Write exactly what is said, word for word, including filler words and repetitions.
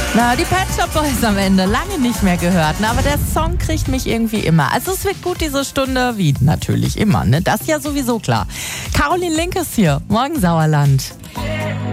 Na, die Pet Shop Boys am Ende, lange nicht mehr gehört, ne? Aber der Song kriegt mich irgendwie immer. Also es wird gut diese Stunde, wie natürlich immer, ne? Das ist ja sowieso klar. Caroline Link ist hier, Morgen Sauerland.